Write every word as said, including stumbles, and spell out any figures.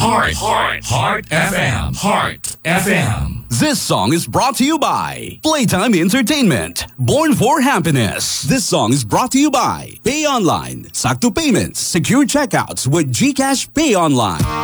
Heart, Heart, Heart F M. Heart F M. This song is brought to you by Playtime Entertainment. Born for happiness. This song is brought to you by Pay Online. Sakto Payments. Secure checkouts with GCash Pay Online.